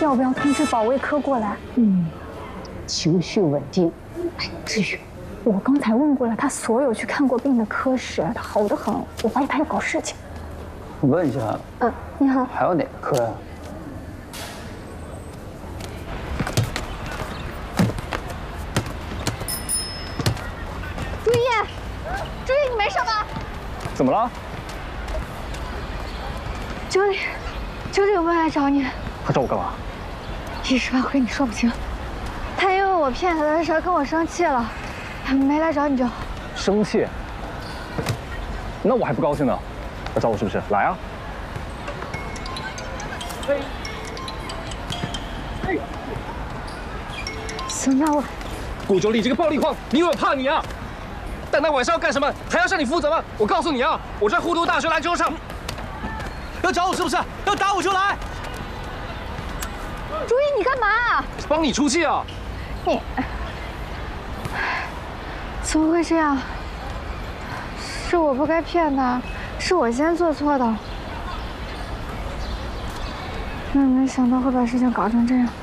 要不要通知保卫科过来？ 情绪稳定。 哎，至于，我刚才问过了他所有去看过病的科室，他好得很。我怀疑他要搞事情。 我问一下， 你好， 还有哪个科呀？ 朱毅，朱毅，你没事吧？ 怎么了？ 九里有没有来找你？ 他找我干嘛？ 一时半会你说不清。他因为我骗他的事跟我生气了，没来找你就。 生气？那我还不高兴呢。要找我是不是？来啊！ 行，那我。 顾九里这个暴力狂，你以为我怕你啊？但他晚上要干什么，还要向你负责吗？我告诉你啊，我在呼都大学篮球场。要找我是不是？要打我就来！ 朱毅，你干嘛？ 帮你出气啊！ 你怎么会这样？是我不该骗他，是我先做错的。没想到会把事情搞成这样。